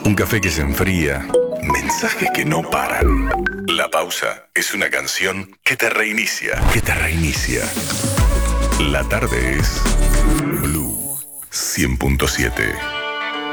Un café que se enfría. Mensajes que no paran. La pausa es una canción que te reinicia. La tarde es Blue 100.7.